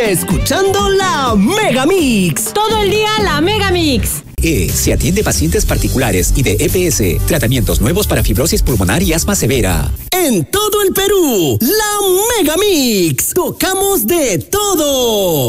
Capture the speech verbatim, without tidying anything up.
escuchando la Mega Mix. Todo el día la Mega Mix. E. Se atiende pacientes particulares y de E P S. Tratamientos nuevos para fibrosis pulmonar y asma severa. En todo el Perú, la Mega Mix. Tocamos de todo.